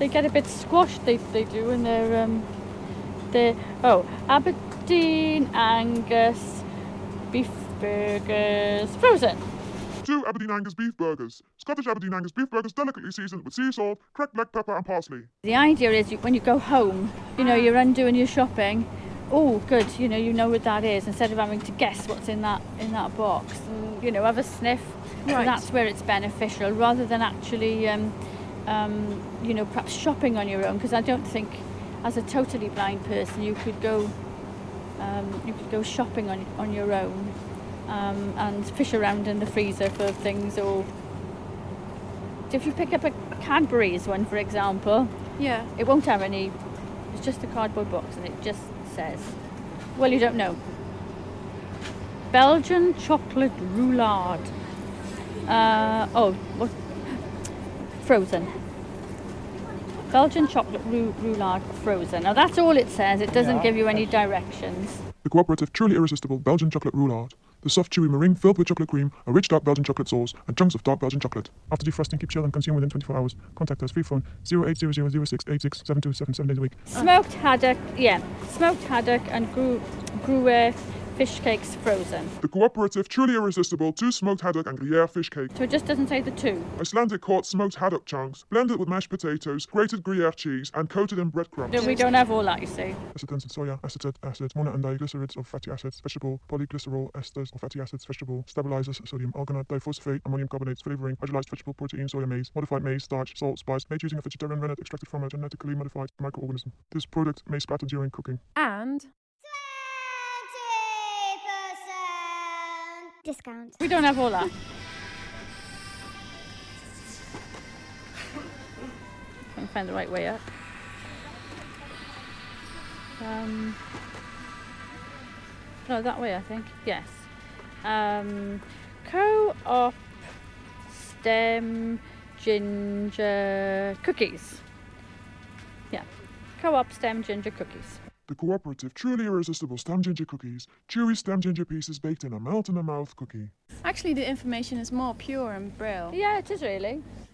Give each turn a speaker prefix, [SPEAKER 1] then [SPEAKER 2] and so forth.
[SPEAKER 1] they get a bit squashed, they do, and they're Aberdeen Angus beef burgers frozen.
[SPEAKER 2] 2 Aberdeen Angus beef burgers. Scottish Aberdeen Angus beef burgers delicately seasoned with sea salt, cracked black pepper and parsley.
[SPEAKER 1] The idea is when you go home, you're undoing your shopping. Oh, good, you know what that is, instead of having to guess what's in that box. And, have a sniff.
[SPEAKER 3] Right.
[SPEAKER 1] So that's where it's beneficial, rather than actually, perhaps shopping on your own. Because I don't think, as a totally blind person, you could go shopping on your own. And fish around in the freezer for things, or if you pick up a Cadbury's one, for example, it won't have any. It's just a cardboard box, and it just says, well, you don't know. Belgian chocolate roulade. Frozen. Belgian chocolate roulade frozen. Now that's all it says. It doesn't give you any directions.
[SPEAKER 2] The cooperative, truly irresistible Belgian chocolate roulade. The soft, chewy meringue filled with chocolate cream, a rich dark Belgian chocolate sauce, and chunks of dark Belgian chocolate. After defrosting, keep chilled and consume within 24 hours. Contact us. Free phone 08006867277 7 days a week.
[SPEAKER 1] Smoked haddock and Gruyere fish cakes frozen.
[SPEAKER 2] The cooperative, truly irresistible 2 smoked haddock and Gruyere fish cake.
[SPEAKER 1] So it just doesn't say the 2.
[SPEAKER 2] Icelandic caught smoked haddock chunks, blended with mashed potatoes, grated Gruyere cheese, and coated in breadcrumbs.
[SPEAKER 1] No, we don't have all that, you see.
[SPEAKER 2] Acetons, soya, acetate acid, mono and diglycerides of fatty acids, vegetable polyglycerol esters of fatty acids, vegetable stabilizers, sodium alginate, diphosphate, ammonium carbonates, flavoring, hydrolyzed vegetable protein, soya maize, modified maize, starch, salt, spice, made using a vegetarian rennet extracted from a genetically modified microorganism. This product may splatter during cooking.
[SPEAKER 3] And
[SPEAKER 4] 20% discount.
[SPEAKER 1] We don't have all that. Can't find the right way up. No, that way, I think. Yes. Co-op stem ginger cookies. Yeah. Co-op stem ginger cookies.
[SPEAKER 2] The cooperative, truly irresistible stem ginger cookies, chewy stem ginger pieces baked in a melt-in-the-mouth cookie.
[SPEAKER 3] actually the information is more pure and Braille.
[SPEAKER 1] Yeah, it is really.